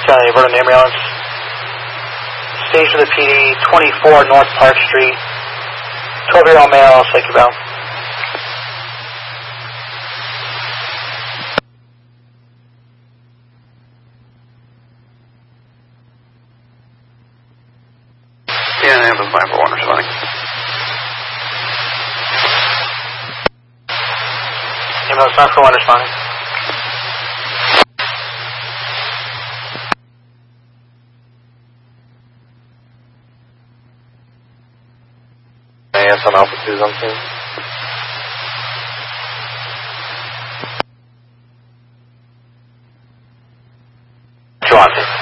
County, Vernon Ambulance. Stage for the PD, 24 North Park Street. 12-year-old male, psych eval. Yeah, ambulance 941 responding. Ambulance 941 responding. AS on Alpha 2's on scene. Two on scene.